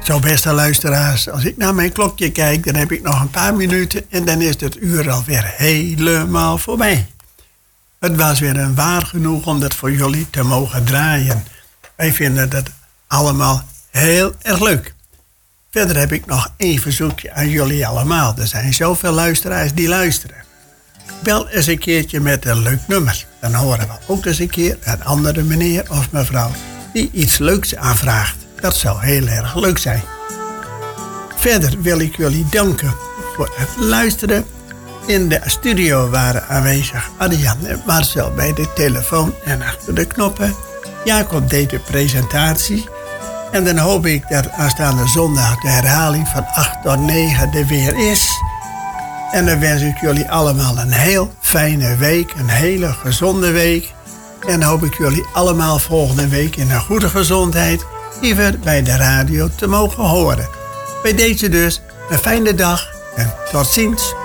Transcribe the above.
Zo, beste luisteraars, als ik naar mijn klokje kijk, dan heb ik nog een paar minuten en dan is het uur alweer helemaal voorbij. Het was weer een waar genoeg om dat voor jullie te mogen draaien. Wij vinden dat allemaal heel erg leuk. Verder heb ik nog één verzoekje aan jullie allemaal. Er zijn zoveel luisteraars die luisteren. Bel eens een keertje met een leuk nummer. Dan horen we ook eens een keer een andere meneer of mevrouw die iets leuks aanvraagt. Dat zou heel erg leuk zijn. Verder wil ik jullie danken voor het luisteren. In de studio waren aanwezig Adriaan en Marcel bij de telefoon en achter de knoppen. Jacob deed de presentatie. En dan hoop ik dat aanstaande zondag de herhaling van 8 tot 9 er weer is. En dan wens ik jullie allemaal een heel fijne week, een hele gezonde week. En dan hoop ik jullie allemaal volgende week in een goede gezondheid hier bij de radio te mogen horen. Bij deze dus een fijne dag en tot ziens.